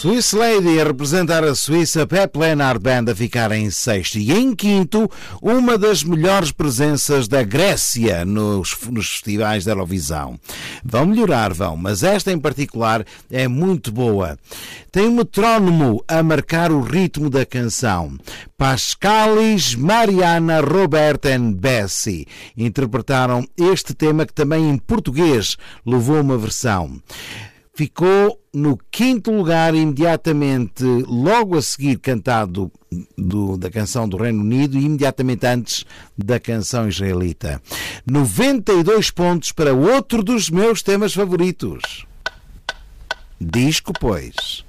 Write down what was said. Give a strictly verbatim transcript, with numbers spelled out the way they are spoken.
Swiss Lady a representar a Suíça, Pep Leonard Band a ficar em sexto. E em quinto, uma das melhores presenças da Grécia nos, nos festivais da Eurovisão. Vão melhorar, vão, mas esta em particular é muito boa. Tem um metrónomo a marcar o ritmo da canção. Pascalis, Mariana, Roberta e Bessie interpretaram este tema que também em português levou uma versão. Ficou no quinto lugar imediatamente, logo a seguir cantado do, da canção do Reino Unido e imediatamente antes da canção israelita. noventa e dois pontos para outro dos meus temas favoritos. Disco, pois.